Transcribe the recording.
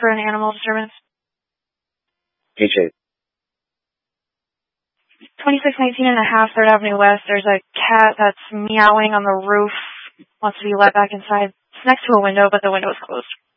for an animal disturbance? H8. 2619 and a half, 3rd Avenue West. There's a cat that's meowing on the roof. Wants to be let back inside. It's next to a window, but the window is closed.